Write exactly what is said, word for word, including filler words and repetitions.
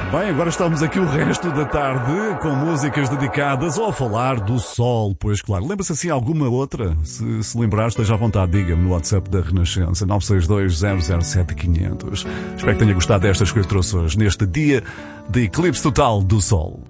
Bem, agora estamos aqui o resto da tarde com músicas dedicadas ao falar do sol, pois claro. Lembra-se assim alguma outra? Se se lembrar, esteja à vontade, diga-me no WhatsApp da Renascença, nove seis dois zero zero sete quinhentos. Espero que tenha gostado destas que eu trouxe hoje, neste dia de eclipse total do sol.